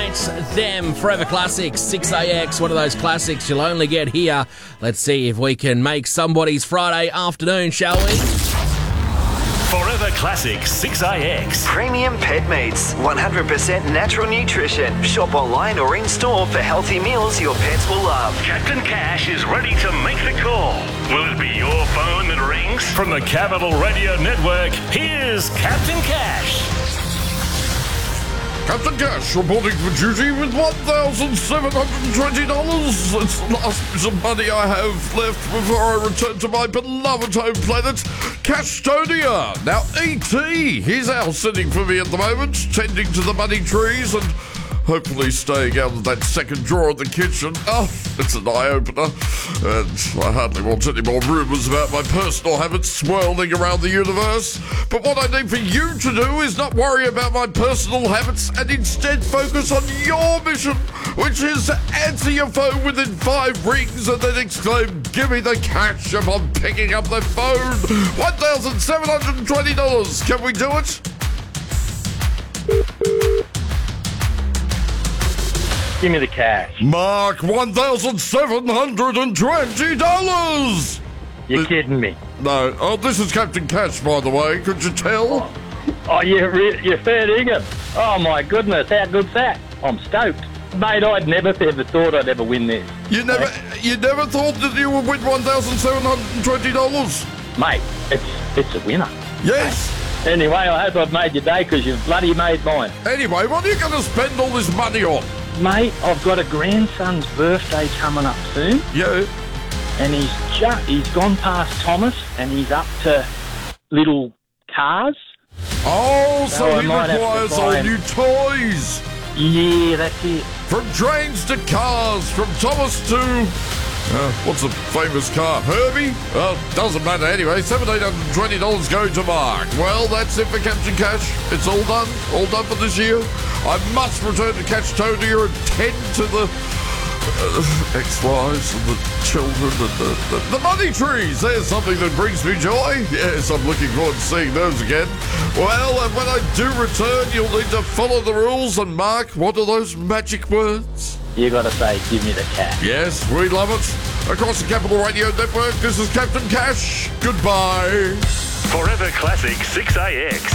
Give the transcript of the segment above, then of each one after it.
Get Them. Forever Classics, 6AX, one of those classics you'll only get here. Let's see if we can make somebody's Friday afternoon, shall we? Forever Classics 6AX. Premium pet meats, 100% natural nutrition. Shop online or in store for healthy meals your pets will love. Captain Cash is ready to make the call. Will it be your phone that rings? From the Capital Radio Network, here's Captain Cash. Captain Cash reporting for duty with $1,720. It's the last bit of money I have left before I return to my beloved home planet, Castonia. Now, E.T., he's out sitting for me at the moment, tending to the money trees and hopefully staying out of that second drawer in the kitchen. Oh, it's an eye-opener. And I hardly want any more rumours about my personal habits swirling around the universe. But what I need for you to do is not worry about my personal habits and instead focus on your mission, which is to answer your phone within 5 rings and then exclaim, "Give me the cash," upon picking up the phone. $1,720. Can we do it? Give me the cash. Mark, $1,720. You're kidding me. No. Oh, this is Captain Cash, by the way. Could you tell? Oh, you're fair dinkum. Oh, my goodness. How good's that? I'm stoked. Mate, I'd never ever thought I'd ever win this. You never thought that you would win $1,720? Mate, it's a winner. Yes. Anyway, I hope I've made your day because you've bloody made mine. Anyway, what are you going to spend all this money on? Mate, I've got a grandson's birthday coming up soon. Yeah. And he's gone past Thomas and he's up to little cars. Oh, so he might have to requires buy all him. new toys. Yeah, that's it. From trains to cars, from Thomas to... what's a famous car? Herbie? Well, doesn't matter anyway. $1,720 going to Mark. Well, that's it for Captain Cash. It's all done. All done for this year. I must return to Castonia and tend to the ex-wives and the children and the money trees. There's something that brings me joy. Yes, I'm looking forward to seeing those again. Well, and when I do return, you'll need to follow the rules. And Mark, what are those magic words? You got to say, give me the cash. Yes, we love it. Across the Capital Radio Network, this is Captain Cash. Goodbye. Forever Classics 6AX.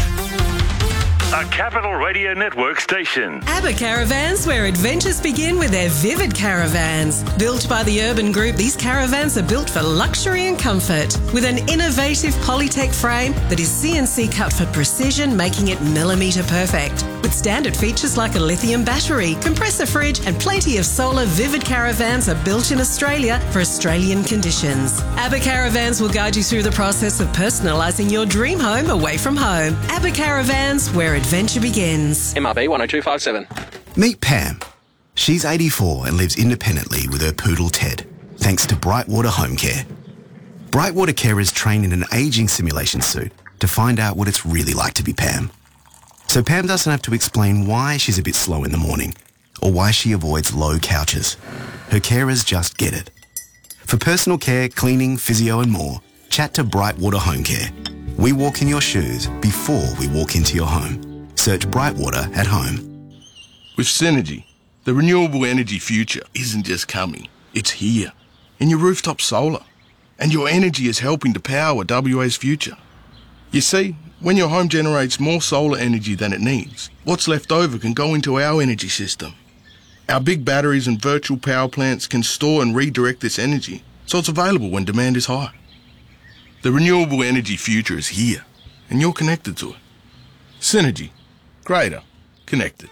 A Capital Radio Network station. ABBA Caravans, where adventures begin with their vivid caravans. Built by the Urban Group, these caravans are built for luxury and comfort. With an innovative Polytech frame that is CNC cut for precision, making it millimetre perfect. With standard features like a lithium battery, compressor fridge and plenty of solar, Vivid Caravans are built in Australia for Australian conditions. ABBA Caravans will guide you through the process of personalising your dream home away from home. ABBA Caravans, where adventure begins. MRB 10257. Meet Pam. She's 84 and lives independently with her poodle Ted, thanks to Brightwater Home Care. Brightwater carers train in an ageing simulation suit to find out what it's really like to be Pam. So Pam doesn't have to explain why she's a bit slow in the morning or why she avoids low couches. Her carers just get it. For personal care, cleaning, physio and more, chat to Brightwater Home Care. We walk in your shoes before we walk into your home. Search Brightwater at home. With Synergy, the renewable energy future isn't just coming, it's here. In your rooftop solar. And your energy is helping to power WA's future. You see, when your home generates more solar energy than it needs, what's left over can go into our energy system. Our big batteries and virtual power plants can store and redirect this energy, so it's available when demand is high. The renewable energy future is here, and you're connected to it. Synergy. Greater. Connected.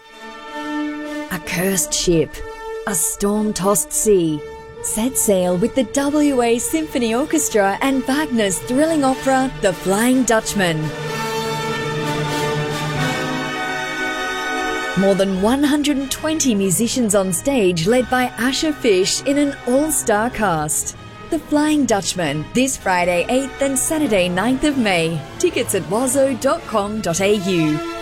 A cursed ship. A storm-tossed sea. Set sail with the WA Symphony Orchestra and Wagner's thrilling opera, The Flying Dutchman. More than 120 musicians on stage led by Asher Fish in an all-star cast. The Flying Dutchman, this Friday 8th and Saturday 9th of May. Tickets at wazo.com.au.